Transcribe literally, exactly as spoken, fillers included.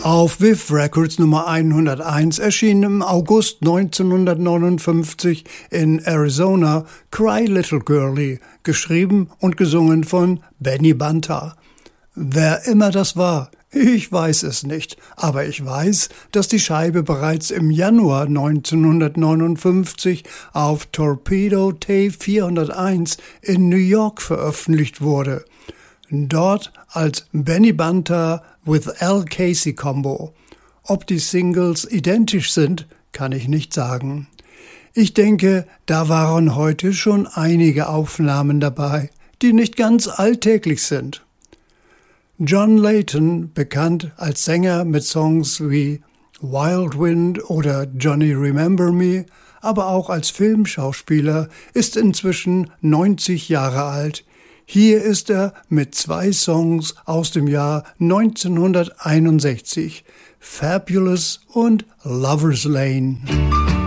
Auf Viv Records Nummer hunderteins erschien im August neunzehnhundertneunundfünfzig in Arizona Cry Little Girlie, geschrieben und gesungen von Benny Banta. Wer immer das war, ich weiß es nicht, aber ich weiß, dass die Scheibe bereits im Januar neunzehnhundertneunundfünfzig auf Torpedo Tape vierhunderteins in New York veröffentlicht wurde. Dort als Benny Banta with Al Casey Combo. Ob die Singles identisch sind, kann ich nicht sagen. Ich denke, da waren heute schon einige Aufnahmen dabei, die nicht ganz alltäglich sind. John Leyton, bekannt als Sänger mit Songs wie Wild Wind oder Johnny Remember Me, aber auch als Filmschauspieler, ist inzwischen neunzig Jahre alt. Hier ist er mit zwei Songs aus dem Jahr neunzehnhunderteinundsechzig, Fabulous und Lover's Lane.